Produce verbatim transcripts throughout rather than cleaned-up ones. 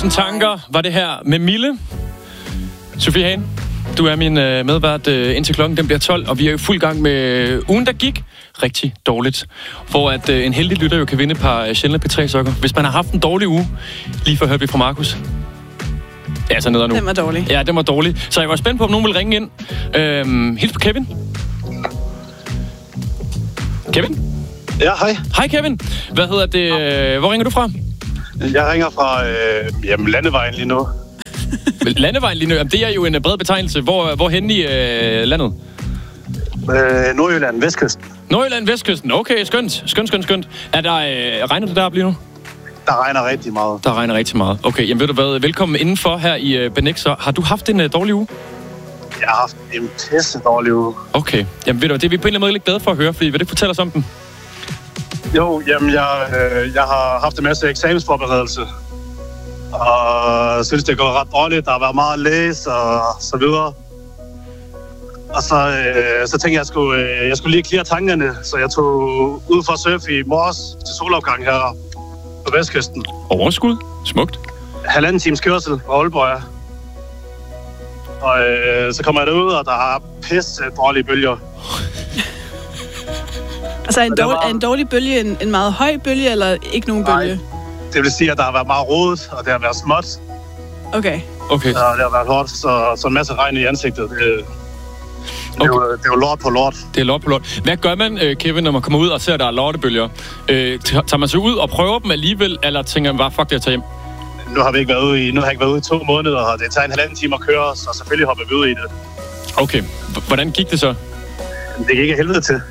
tusind tanker var det her med Mille. Sofie Hagen, du er min øh, medvært øh, indtil klokken den bliver tolv, og vi er jo fuld gang med ugen, der gik rigtig dårligt. Hvor at øh, en heldig lytter jo kan vinde et par sjældne P tre sokker. Hvis man har haft en dårlig uge, lige før hørte vi fra Markus. Ja, så ned og nu. Den var dårlig. Ja, den var dårlig. Så jeg var spændt på, om nogen vil ringe ind. Øhm, hils på Kevin. Kevin? Ja, hej. Hej Kevin. Hvad hedder det? Øh, hvor ringer du fra? Jeg ringer fra øh, jamen, Landevejen lige nu. Landevejen lige nu? Jamen, det er jo en bred betegnelse. Hvor, hvor henne i øh, landet? Øh, Nordjylland, Vestkysten. Nordjylland, Vestkysten. Okay, skønt. Skønt, skønt, skønt. Er der, øh, regner det deroppe lige nu? Der regner rigtig meget. Der regner rigtig meget. Okay, jamen ved du hvad? Velkommen indenfor her i øh, Benexer. Har du haft en øh, dårlig uge? Jeg har haft en pisse dårlig uge. Okay. Jamen ved du, det er vi på en eller anden måde lidt glade for at høre, fordi vil du ikke fortælle os om den? Jo, jamen jeg, øh, jeg har haft en masse eksamensforberedelse. Og synes, det går ret dårligt. Der har været meget at læse og så videre. Og så, øh, så tænkte jeg, at jeg skulle, øh, jeg skulle lige clear tankerne. Så jeg tog ud for at surfe i morges til solopgang her på Vestkysten. Overskud? Smukt. Halvanden times kørsel fra Aalborg, ja. Og øh, så kommer jeg derud, og der er pisse dårlige bølger. Altså er en, dårlig, var... er en dårlig bølge en, en meget høj bølge, eller ikke nogen Nej, bølge? Det vil sige, at der har været meget rodet, og det har været småt. Okay. Okay. Og det har været hårdt, så, så en masse regn i ansigtet. Det, det, okay. er, jo, det er jo lort på lort. Det er lort på lort. Hvad gør man, Kevin, når man kommer ud og ser, at der er lortebølger? Øh, tager man så ud og prøver dem alligevel, eller tænker man bare, fuck det, jeg tager hjem? Nu har vi ikke været ude i, nu har jeg ikke været ude i to måneder, og det tager en halvanden time at køre, så selvfølgelig hopper vi ud i det. Okay. Hvordan gik det så? Det gik ikke helvede til.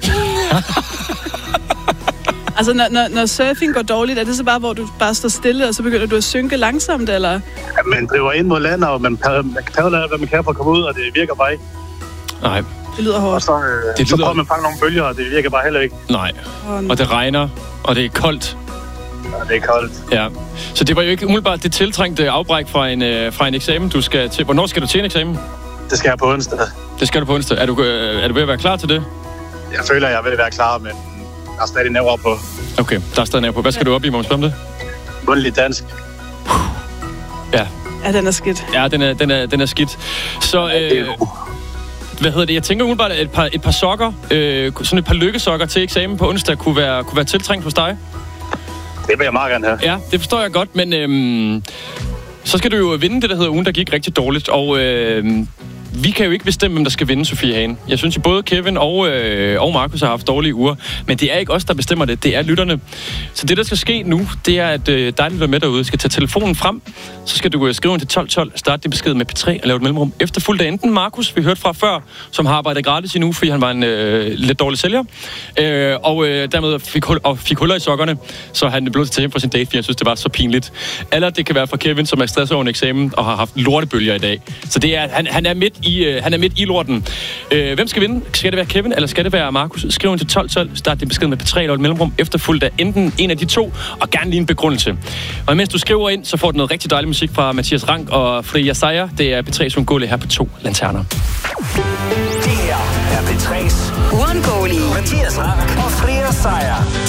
Altså, når, når, når surfing går dårligt, er det så bare, hvor du bare står stille, og så begynder du at synke langsomt, eller? Ja, man driver ind mod land, og man, man kan padle, hvad man kan for at komme ud, og det virker bare ikke. Nej. Det lyder hårdt. Og så, øh, det så lyder... prøver man at fange nogle bølger, og det virker bare heller ikke. Nej. Oh, og det regner, og det er koldt. Ja, det er koldt. Ja. Så det var jo ikke umiddelbart det tiltrængte afbræk fra en, øh, fra en eksamen, du skal til. Hvornår skal du til en eksamen? Det skal jeg på onsdag. Det skal du på onsdag. Er du, øh, er du ved at være klar til det? Jeg føler, jeg er ved at være klar, men der er stadig nerver på. Okay, der er stadig nerver på. Hvad skal du op i, må man spørge om det? Mundtlig dansk. Ja. Ja, den er skidt. Ja, den er, den er, den er skidt. Så, øh, hvad hedder det? Jeg tænker umiddelbart, at et par, et par sokker, øh, sådan et par lykkesokker til eksamen på onsdag, kunne være, kunne være tiltrængt hos dig. Det vil jeg meget gerne have. Ja, det forstår jeg godt, men øh, så skal du jo vinde det, der hedder ugen, der gik rigtig dårligt, og øh, vi kan jo ikke bestemme, hvem der skal vinde, Sofie Hagen. Jeg synes jo, både Kevin og, øh, og Markus har haft dårlige uger, men det er ikke os, der bestemmer det. Det er lytterne. Så det, der skal ske nu, det er, at øh, dig, der lytter med derude, skal tage telefonen frem. Så skal du øh, skrive ind til tolv tolv, starte din besked med P tre og lave et mellemrum. Efterfulgt af enten Markus, vi hørte fra før, som har arbejdet gratis i nu, fordi han var en øh, lidt dårlig sælger. Øh, og øh, dermed fik, hul, og fik huller i sokkerne, så han blev til hjem for sin date, fordi han synes, det var så pinligt. Eller det kan være fra Kevin, som er stresset over en eksamen og har haft lortebølger i dag. Så det er, han, han er midt i øh, han er midt i lorten. Øh, hvem skal vinde? Skal det være Kevin, eller skal det være Markus? Skriv ind til tolv tolv, start din besked med P tre eller et mellemrum, efterfulgt af enten en af de to, og gerne lige en begrundelse. Og mens du skriver ind, så får du noget rigtig dejlig musik fra Mathias Rank og Freja Sejer. Det er P tre's Uundgåelige her på to Lanterner. Det her er P tre's Uundgåelige. Mathias Rank og Freja Sejer.